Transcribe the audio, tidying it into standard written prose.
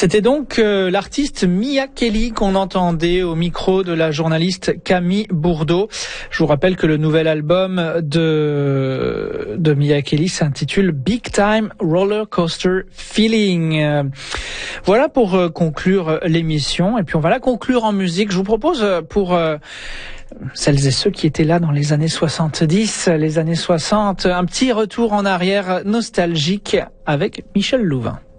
C'était donc l'artiste Mia Kelly qu'on entendait au micro de la journaliste Camille Bourdeau. Je vous rappelle que le nouvel album de Mia Kelly s'intitule Big Time Roller Coaster Feeling. Voilà pour conclure l'émission. Et puis on va la conclure en musique. Je vous propose pour celles et ceux qui étaient là dans les années 70, les années 60, un petit retour en arrière nostalgique avec Michel Louvain.